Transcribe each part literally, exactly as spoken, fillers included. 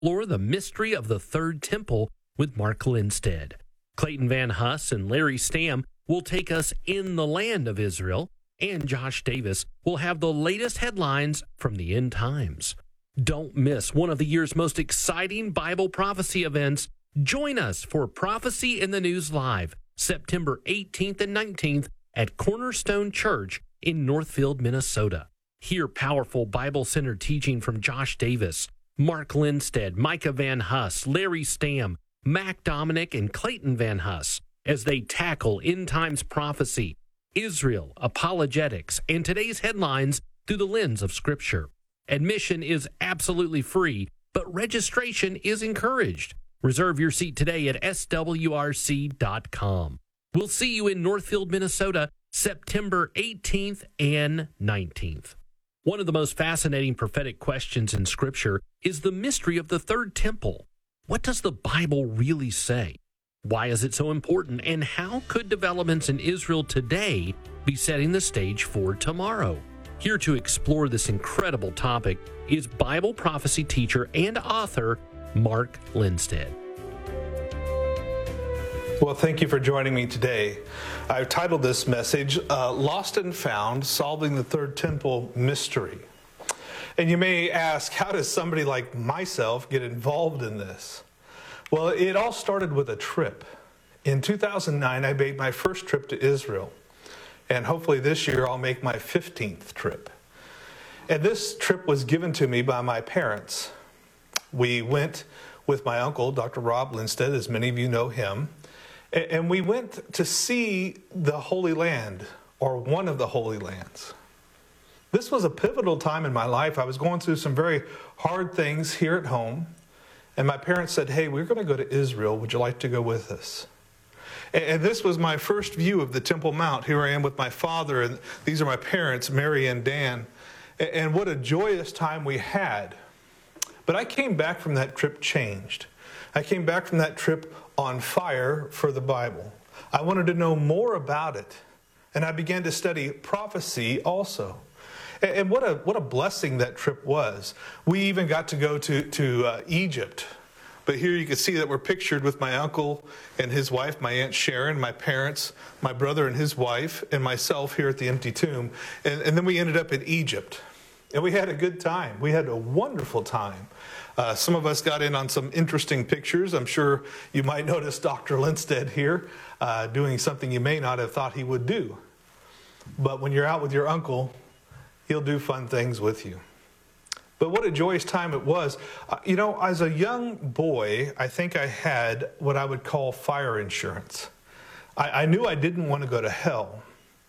explore the mystery of the Third Temple with Mark Lindstead. Clayton Van Huss and Larry Stamm will take us in the land of Israel, and Josh Davis will have the latest headlines from the end times. Don't miss one of the year's most exciting Bible prophecy events. Join us for Prophecy in the News Live, September eighteenth and nineteenth at Cornerstone Church in Northfield, Minnesota. Hear powerful Bible-centered teaching from Josh Davis, Mark Lindstead, Micah Van Huss, Larry Stamm, Mac Dominic, and Clayton Van Huss as they tackle end times prophecy, Israel, apologetics, and today's headlines through the lens of Scripture. Admission is absolutely free, but registration is encouraged. Reserve your seat today at S W R C dot com. We'll see you in Northfield, Minnesota, September eighteenth and nineteenth. One of the most fascinating prophetic questions in Scripture is the mystery of the Third Temple. What does the Bible really say? Why is it so important? And how could developments in Israel today be setting the stage for tomorrow? Here to explore this incredible topic is Bible prophecy teacher and author Mark Lindstead. Well, thank you for joining me today. I've titled this message, uh, Lost and Found, Solving the Third Temple Mystery. And you may ask, how does somebody like myself get involved in this? Well, it all started with a trip. In two thousand nine, I made my first trip to Israel. And hopefully this year, I'll make my fifteenth trip. And this trip was given to me by my parents. We went with my uncle, Doctor Rob Lindstead, as many of you know him. And we went to see the Holy Land, or one of the Holy Lands. This was a pivotal time in my life. I was going through some very hard things here at home. And my parents said, hey, we're going to go to Israel. Would you like to go with us? And this was my first view of the Temple Mount. Here I am with my father, and these are my parents, Mary and Dan. And what a joyous time we had. But I came back from that trip changed. I came back from that trip on fire for the Bible. I wanted to know more about it. And I began to study prophecy also. And what a what a blessing that trip was. We even got to go to, to uh, Egypt. But here you can see that we're pictured with my uncle and his wife, my Aunt Sharon, my parents, my brother and his wife, and myself here at the empty tomb. And, and then we ended up in Egypt. And we had a good time. We had a wonderful time. Uh, some of us got in on some interesting pictures. I'm sure you might notice Doctor Lindstead here uh, doing something you may not have thought he would do. But when you're out with your uncle, he'll do fun things with you. But what a joyous time it was. Uh, you know, as a young boy, I think I had what I would call fire insurance. I, I knew I didn't want to go to hell.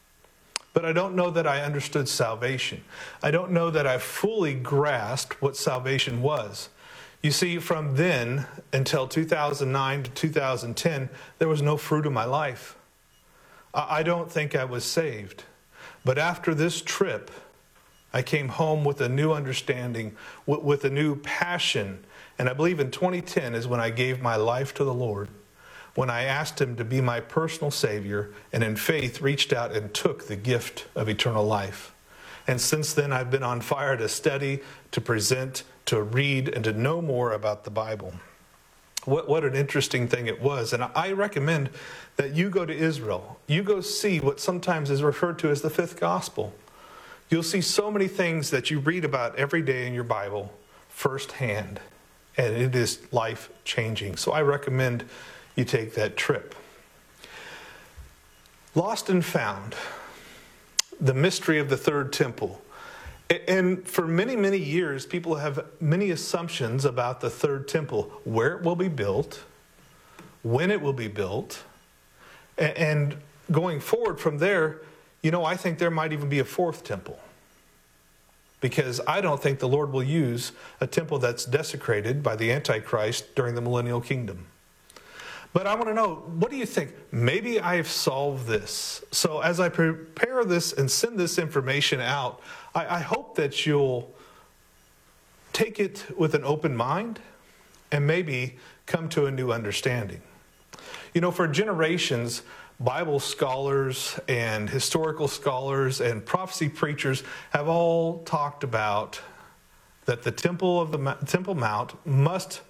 But I don't know that I understood salvation. I don't know that I fully grasped what salvation was. You see, from then until two thousand nine to two thousand ten, there was no fruit in my life. I don't think I was saved. But after this trip, I came home with a new understanding, with a new passion. And I believe in twenty ten is when I gave my life to the Lord, when I asked Him to be my personal Savior, and in faith reached out and took the gift of eternal life. And since then, I've been on fire to study, to present, to read, and to know more about the Bible. What, what an interesting thing it was. And I recommend that you go to Israel. You go see what sometimes is referred to as the fifth gospel. You'll see so many things that you read about every day in your Bible firsthand. And it is life-changing. So I recommend you take that trip. Lost and Found, the mystery of the Third Temple. And for many, many years, people have many assumptions about the Third Temple, where it will be built, when it will be built, and going forward from there, you know, I think there might even be a fourth temple. Because I don't think the Lord will use a temple that's desecrated by the Antichrist during the millennial kingdom. But I want to know, what do you think? Maybe I've solved this. So as I prepare this and send this information out, I, I hope that you'll take it with an open mind and maybe come to a new understanding. You know, for generations, Bible scholars and historical scholars and prophecy preachers have all talked about that the Temple of the Temple Mount must